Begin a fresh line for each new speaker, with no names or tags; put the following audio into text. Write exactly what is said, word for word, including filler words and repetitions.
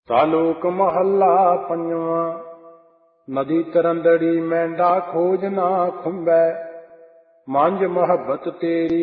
ਸਾਲੋਕ ਮਹੱਲਾ ਪੰਜਵਾਂ। ਨਦੀ ਤਰੰਦੜੀ ਮੈਂਡਾ ਖੋਜ ਨਾ ਖੁੰਬੈ, ਮੰਝ ਮੁਹੱਬਤ ਤੇਰੀ